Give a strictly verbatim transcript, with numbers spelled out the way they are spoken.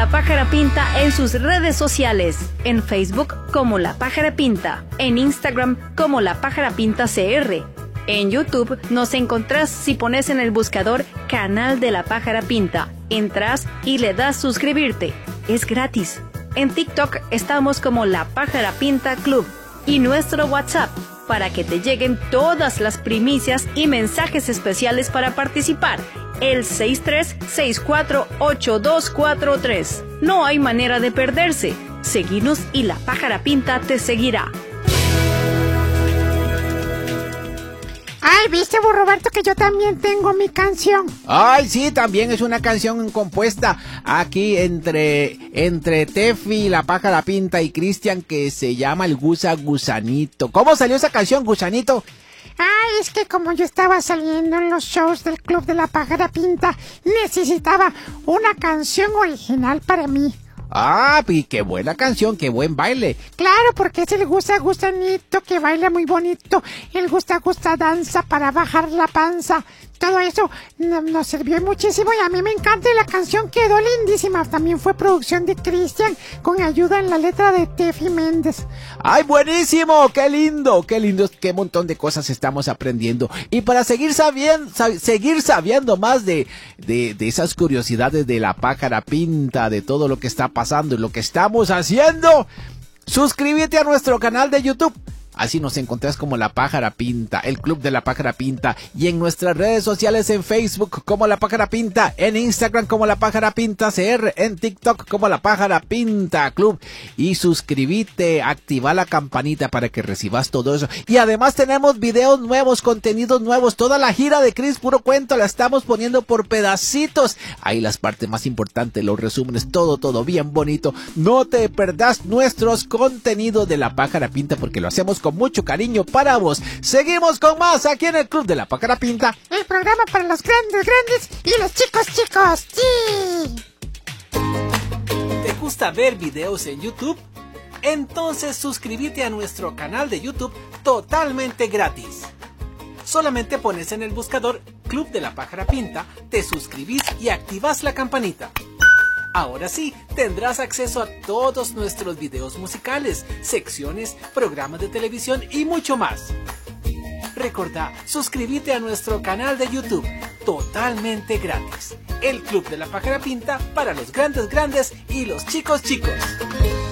La Pájara Pinta en sus redes sociales, en Facebook como La Pájara Pinta, en Instagram como La Pájara Pinta C R. En YouTube nos encontrás si pones en el buscador Canal de La Pájara Pinta. Entras y le das suscribirte. Es gratis. En TikTok estamos como La Pájara Pinta Club y nuestro WhatsApp para que te lleguen todas las primicias y mensajes especiales para participar. El seis tres seis cuatro ocho dos cuatro tres. No hay manera de perderse. Seguinos y La Pájara Pinta te seguirá. Ay, viste, vos, Roberto, que yo también tengo mi canción. Ay, sí, también es una canción compuesta aquí entre, entre Tefi, La Pájara Pinta y Cristian, que se llama El Gusa Gusanito. ¿Cómo salió esa canción, Gusanito? Ay, es que como yo estaba saliendo en los shows del Club de La Pájara Pinta, necesitaba una canción original para mí. Ah, y qué buena canción, qué buen baile. Claro, porque es el Gusta Gusanito que baila muy bonito. El Gusta Gusta danza para bajar la panza. Todo eso nos sirvió muchísimo y a mí me encanta y la canción quedó lindísima. También fue producción de Cristian con ayuda en la letra de Tefi Méndez. ¡Ay, buenísimo! ¡Qué lindo! ¡Qué lindo! ¡Qué montón de cosas estamos aprendiendo! Y para seguir sabiendo, sab- seguir sabiendo más de, de, de esas curiosidades de La Pájara Pinta, de todo lo que está pasando y lo que estamos haciendo, suscríbete a nuestro canal de YouTube. Así nos encontrás como La Pájara Pinta, el Club de La Pájara Pinta, y en nuestras redes sociales en Facebook como La Pájara Pinta, en Instagram como La Pájara Pinta C R, en TikTok como La Pájara Pinta Club. Y suscríbete, activa la campanita para que recibas todo eso. Y además tenemos videos nuevos, contenidos nuevos, toda la gira de Cris Puro Cuento la estamos poniendo por pedacitos. Ahí las partes más importantes, los resúmenes, todo, todo bien bonito. No te perdás nuestros contenidos de La Pájara Pinta porque lo hacemos con con mucho cariño para vos. Seguimos con más aquí en el Club de La Pájara Pinta. El programa para los grandes, grandes y los chicos, chicos. ¡Sí! ¿Te gusta ver videos en YouTube? Entonces suscríbete a nuestro canal de YouTube totalmente gratis. Solamente pones en el buscador Club de La Pájara Pinta, te suscribís y activas la campanita. Ahora sí, tendrás acceso a todos nuestros videos musicales, secciones, programas de televisión y mucho más. Recordá, suscríbete a nuestro canal de YouTube, totalmente gratis. El Club de La Pájara Pinta para los grandes grandes y los chicos chicos.